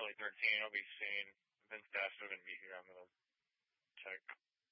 early 13. I'll be seeing Vince Dasso going to be here. I'm going to check.